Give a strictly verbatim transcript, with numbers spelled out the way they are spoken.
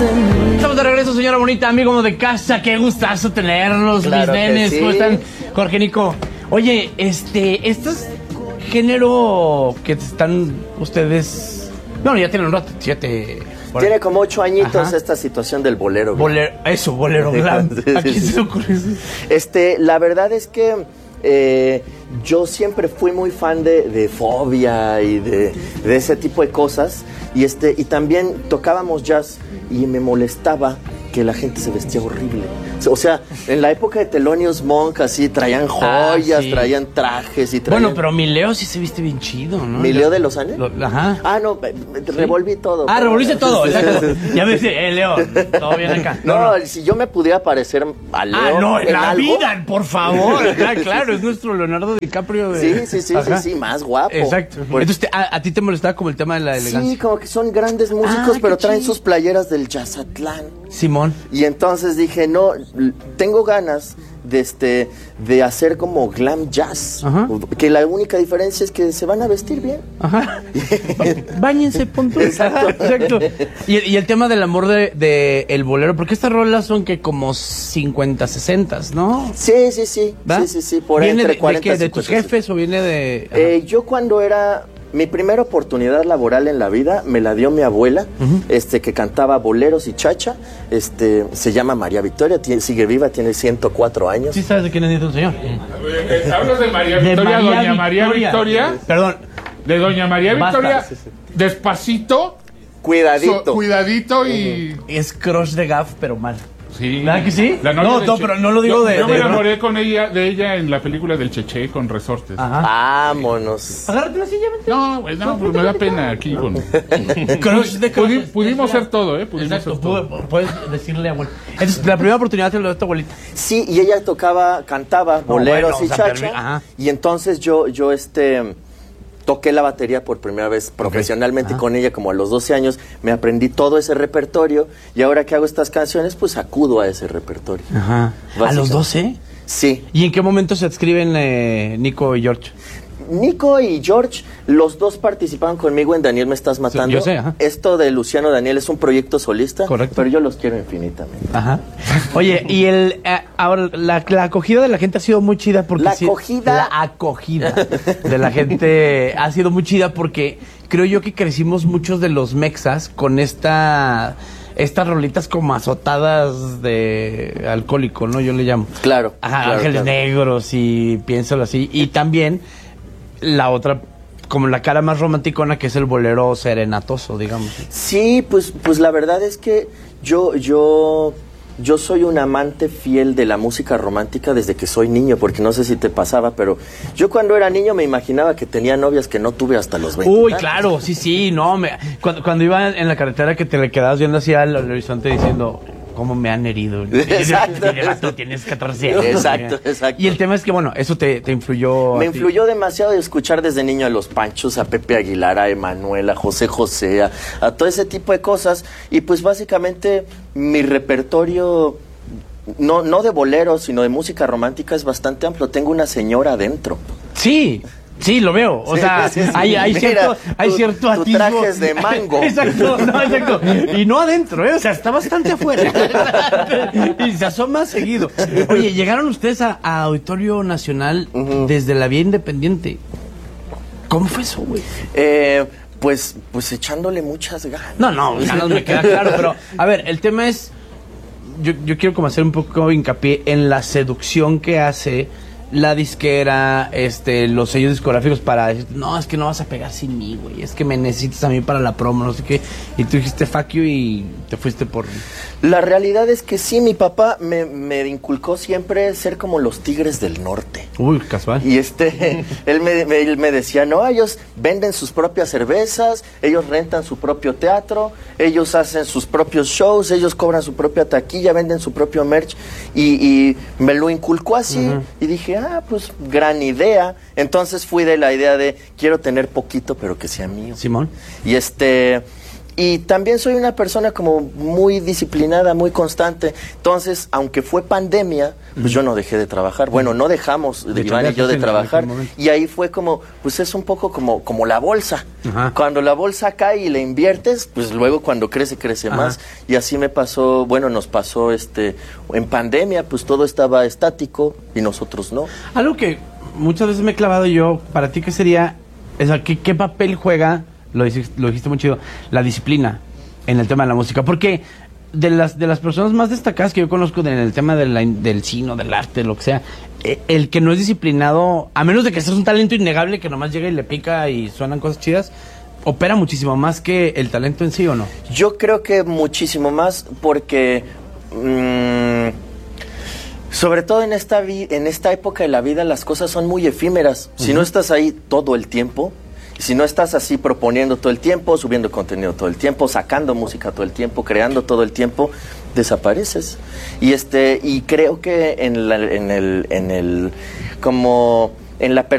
Estamos de regreso, señora bonita, amigos de casa. Qué gustazo tenerlos, claro, mis nenes. sí. ¿Cómo están, Jorge, Nico? Oye, este, este es género que están ustedes... No, ya tienen un rato, siete... Tiene como ocho añitos. Ajá. Esta situación del bolero. Bolero, eso, bolero glam. ¿A quién se le ocurre eso? Este, la verdad es que eh, yo siempre fui muy fan de, de Fobia y de, de ese tipo de cosas. Y este, y también tocábamos jazz y me molestaba que la gente se vestía horrible. O sea, en la época de Thelonious Monk así traían joyas, ah, sí. traían trajes y traían... Bueno, pero mi Leo sí se viste bien chido, ¿no? ¿Mi Leo de los años? Lo, ajá. Ah, no, revolví ¿Sí? todo. Ah, revolviste todo, exacto. Ya me dice, eh, Leo, todo bien acá. No, no, no, si yo me pudiera parecer a Leo... Ah, no, en la algo? vida, por favor. Ah, claro, es nuestro Leonardo DiCaprio. De... Sí, sí, sí, sí, sí, más guapo. Exacto. Por... Entonces, te, a, ¿a ti te molestaba como el tema de la elegancia? Sí, como que son grandes músicos, ah, pero traen chido. sus playeras del Jazzatlán. Simón. Y entonces dije, no, tengo ganas de este de hacer como glam jazz. Ajá. Que la única diferencia es que se van a vestir bien. Ajá. Báñense, punto. Exacto. Exacto. Y, y el tema del amor de, de el bolero, porque estas rolas son que como cincuenta, sesenta, ¿no? Sí, sí, sí. ¿Va? Sí, sí, sí. Por ¿Viene entre de, cuarenta, de, qué, de tus jefes o viene de...? Eh, yo cuando era... Mi primera oportunidad laboral en la vida me la dio mi abuela, uh-huh. este, que cantaba boleros y chacha. Este, se llama María Victoria, tiene, sigue viva, tiene ciento cuatro años. ¿Sí sabes de quién es el señor? Eh, ¿Hablas de María Victoria, de María doña Victoria. María Victoria? Perdón. De doña María Victoria, Basta. despacito. Cuidadito. So, cuidadito y... Uh-huh. Es crush de Gaff, pero mal. Sí. ¿Verdad que sí? No, no, pero no lo digo yo, de... Yo de, me enamoré con ella, de ella en la película del Cheche con Resortes. Ajá. Vámonos. Agárrate la silla, vente. No, pues no, pues me da pena aquí con... Crush de Pudi, Pudimos ser todo, ¿eh? Pudimos Exacto, ser todo. Puedes decirle a abuela. Entonces, la primera oportunidad te lo dio tu abuelita. Sí, y ella tocaba, cantaba boleros oh, bueno, y o sea, chacha. Ajá. Y entonces yo, yo este... toqué la batería por primera vez profesionalmente okay. con ella como a los doce años, me aprendí todo ese repertorio y ahora que hago estas canciones pues acudo a ese repertorio. Ajá. ¿A los doce? Sí. ¿Y en qué momento se adscriben eh, Nico y George? Nico y George, los dos participaban conmigo en Daniel Me Estás Matando. Sí, yo sé, ajá. Esto de Luciano Daniel es un proyecto solista, correcto, pero yo los quiero infinitamente. Ajá. Oye, y el eh, ahora la, la acogida de la gente ha sido muy chida porque la sí, acogida, la acogida de la gente ha sido muy chida porque creo yo que crecimos muchos de los mexas con esta estas rolitas como azotadas de alcohólico, ¿no? Yo le llamo. Claro. Ajá, claro, Ángeles claro. Negros y piénsalo así. Y también la otra, como la cara más romanticona, que es el bolero serenatoso, digamos. Sí, pues, pues la verdad es que yo, yo, yo soy un amante fiel de la música romántica desde que soy niño, porque no sé si te pasaba, pero yo cuando era niño me imaginaba que tenía novias que no tuve hasta los veinte. Uy, claro, sí, sí, no, me, cuando, cuando iba en la carretera que te le quedabas viendo así al, al horizonte diciendo... ¿Cómo me han herido? Exacto. Tú tienes catorce años. Exacto, exacto. Y el tema es que, bueno, eso te, te influyó. Me influyó demasiado de escuchar desde niño a Los Panchos, a Pepe Aguilar, a Emanuel, a José José, a, a todo ese tipo de cosas. Y pues básicamente mi repertorio, no, no de boleros, sino de música romántica, es bastante amplio. Tengo una señora adentro. Sí. Sí, lo veo. O sea, sí, sí, sí. hay, hay Mira, cierto, hay tu, cierto tu atisbo. trajes de mango. Exacto, no, exacto. Y no adentro, ¿eh? O sea, está bastante afuera. Y se asoma seguido. Oye, llegaron ustedes a, a Auditorio Nacional uh-huh. desde la vía independiente. ¿Cómo fue eso, güey? Eh, pues, pues echándole muchas ganas. No, no, ganas me queda claro, pero, a ver, el tema es, yo, yo quiero como hacer un poco hincapié en la seducción que hace la disquera, este, los sellos discográficos para decir, no, es que no vas a pegar sin mí, güey, es que me necesitas a mí para la promo, no sé qué, y tú dijiste fuck you y te fuiste por... La realidad es que sí, mi papá me, me inculcó siempre ser como los Tigres del Norte. Uy, casual. Y este, él me, me, él me decía, no, ellos venden sus propias cervezas, ellos rentan su propio teatro, ellos hacen sus propios shows, ellos cobran su propia taquilla, venden su propio merch, y, y me lo inculcó así, uh-huh. y dije, ah, pues, gran idea. Entonces fui de la idea de, quiero tener poquito, pero que sea mío. Simón. Y este... y también soy una persona como muy disciplinada, muy constante. Entonces, aunque fue pandemia, pues yo no dejé de trabajar. Bueno, no dejamos, de Iván y yo, de trabajar. Y ahí fue como, pues es un poco como, como la bolsa. Ajá. Cuando la bolsa cae y le inviertes, pues luego cuando crece, crece Ajá. más. Y así me pasó, bueno, nos pasó este en pandemia, pues todo estaba estático y nosotros no. Algo que muchas veces me he clavado yo, para ti, ¿qué sería? O sea, ¿qué, qué papel juega, lo dijiste, lo dijiste muy chido, la disciplina en el tema de la música? Porque de las de las personas más destacadas que yo conozco en el tema de la, del cine, del arte, lo que sea, el que no es disciplinado, a menos de que seas un talento innegable que nomás llega y le pica y suenan cosas chidas, opera muchísimo más que el talento en sí, ¿o no? Yo creo que muchísimo más porque... Mmm, sobre todo en esta, vi en esta época de la vida las cosas son muy efímeras. Uh-huh. Si no estás ahí todo el tiempo, si no estás así proponiendo todo el tiempo, subiendo contenido todo el tiempo, sacando música todo el tiempo, creando todo el tiempo, desapareces. Y este y creo que en, la, en el en el como en la